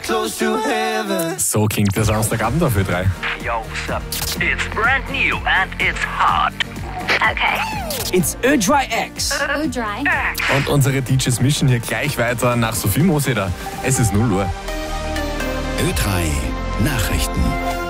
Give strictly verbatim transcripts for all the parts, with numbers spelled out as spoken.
close to heaven. So klingt der Samstagabend auf Ö drei. Yo, what's up? It's brand new and it's hot. Okay. It's Ö drei X. Ö drei. Und unsere D Js mischen hier gleich weiter nach Sophie Moseder. Es ist null Uhr. Ö drei Nachrichten.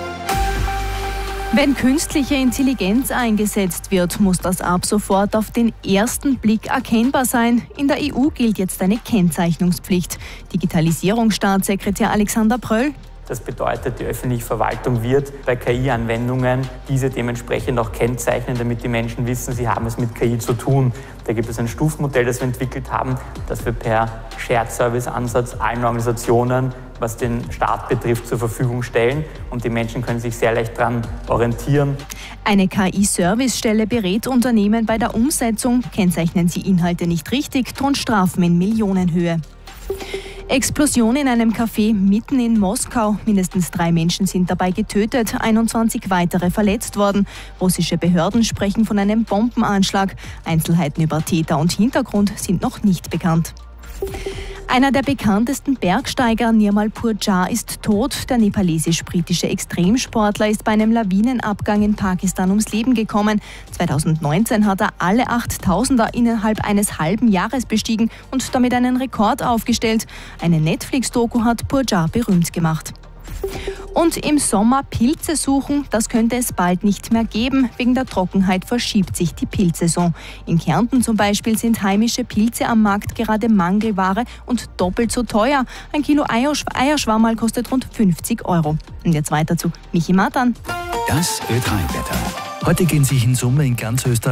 Wenn künstliche Intelligenz eingesetzt wird, muss das ab sofort auf den ersten Blick erkennbar sein. In der E U gilt jetzt eine Kennzeichnungspflicht. Digitalisierungsstaatssekretär Alexander Pröll. Das bedeutet, die öffentliche Verwaltung wird bei K I-Anwendungen diese dementsprechend auch kennzeichnen, damit die Menschen wissen, sie haben es mit K I zu tun. Da gibt es ein Stufenmodell, das wir entwickelt haben, das wir per Shared Service-Ansatz allen Organisationen, was den Staat betrifft, zur Verfügung stellen. Und die Menschen können sich sehr leicht daran orientieren. Eine K I-Servicestelle berät Unternehmen bei der Umsetzung. Kennzeichnen sie Inhalte nicht richtig, drohen Strafen in Millionenhöhe. Explosion in einem Café mitten in Moskau. Mindestens drei Menschen sind dabei getötet, einundzwanzig weitere verletzt worden. Russische Behörden sprechen von einem Bombenanschlag. Einzelheiten über Täter und Hintergrund sind noch nicht bekannt. Einer der bekanntesten Bergsteiger, Nirmal Purjar, ist tot. Der nepalesisch-britische Extremsportler ist bei einem Lawinenabgang in Pakistan ums Leben gekommen. zweitausendneunzehn hat er alle achttausender innerhalb eines halben Jahres bestiegen und damit einen Rekord aufgestellt. Eine Netflix-Doku hat Purjar berühmt gemacht. Und im Sommer Pilze suchen, das könnte es bald nicht mehr geben. Wegen der Trockenheit verschiebt sich die Pilzsaison. In Kärnten zum Beispiel sind heimische Pilze am Markt gerade Mangelware und doppelt so teuer. Ein Kilo Eiersch- Eierschwammerl kostet rund fünfzig Euro. Und jetzt weiter zu Michi Matan. Das Ö drei Wetter. Heute gehen sich in Summe in ganz Österreich